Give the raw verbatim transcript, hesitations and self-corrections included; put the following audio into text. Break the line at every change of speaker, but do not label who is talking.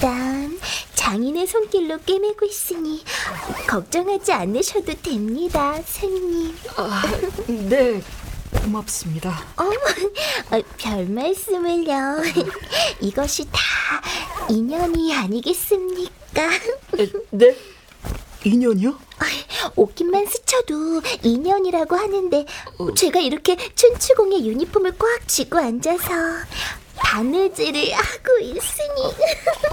아닙니다. 장인의 손길로 꿰매고 있으니 걱정하지 않으셔도 됩니다, 손님.
아, 네, 고맙습니다.
어머, 어, 별 말씀을요. 이것이 다 인연이 아니겠습니까?
에, 네? 인연이요?
옷깃만 스쳐도 인연이라고 하는데 제가 이렇게 춘추공의 유니폼을 꽉 쥐고 앉아서 바느질을 하고 있으니